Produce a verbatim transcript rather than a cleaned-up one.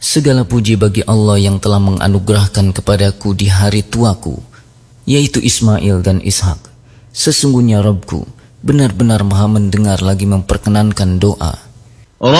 Segala puji bagi Allah yang telah menganugerahkan kepadaku di hari tuaku, yaitu Ismail dan Ishak. Sesungguhnya Rabbku benar-benar maha mendengar lagi memperkenankan doa.